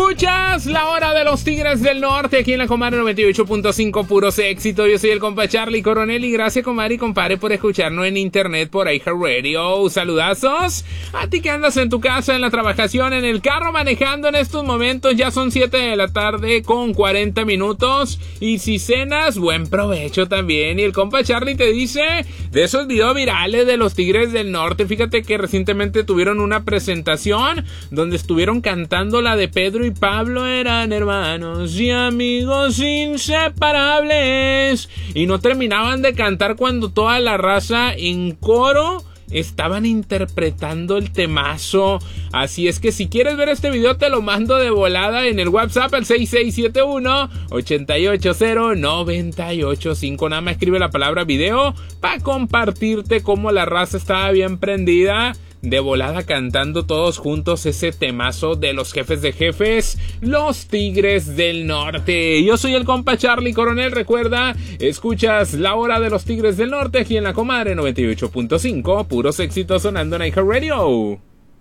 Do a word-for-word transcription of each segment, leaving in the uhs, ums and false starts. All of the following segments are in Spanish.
Escuchas la hora de los Tigres del Norte aquí en la Comadre noventa y ocho punto cinco, puros éxitos. Yo soy el compa Charlie Coronel y gracias, comadre y compadre, por escucharnos en internet por iHeartRadio. Saludazos a ti que andas en tu casa, en la trabajación, en el carro, manejando en estos momentos. Ya son siete de la tarde con cuarenta minutos. Y si cenas, buen provecho también. Y el compa Charlie te dice de esos videos virales de los Tigres del Norte. Fíjate que recientemente tuvieron una presentación donde estuvieron cantando la de Pedro y Pablo eran hermanos y amigos inseparables. Y no terminaban de cantar cuando toda la raza en coro estaban interpretando el temazo. Así es que si quieres ver este video te lo mando de volada en el WhatsApp al seis seis siete uno, ocho ocho cero, nueve ocho cinco. Nada más escribe la palabra video para compartirte cómo la raza estaba bien prendida de volada cantando todos juntos ese temazo de los jefes de jefes, los Tigres del Norte. Yo soy el compa Charlie Coronel. Recuerda, escuchas la hora de los Tigres del Norte aquí en la Comadre noventa y ocho punto cinco, puros éxitos sonando en iHeartRadio.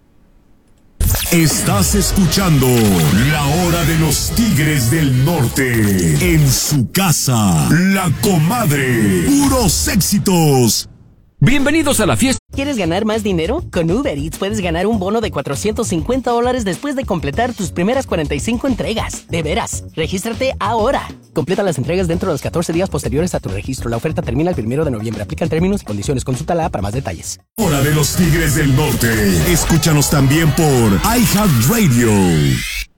Estás escuchando la hora de los Tigres del Norte en su casa, la Comadre, puros éxitos. Bienvenidos a la fiesta. ¿Quieres ganar más dinero? Con Uber Eats puedes ganar un bono de cuatrocientos cincuenta dólares después de completar tus primeras cuarenta y cinco entregas. De veras, regístrate ahora. Completa las entregas dentro de los catorce días posteriores a tu registro. La oferta termina el primero de noviembre. Aplican términos y condiciones. Consúltala para más detalles. Hora de los Tigres del Norte. Escúchanos también por iHeartRadio.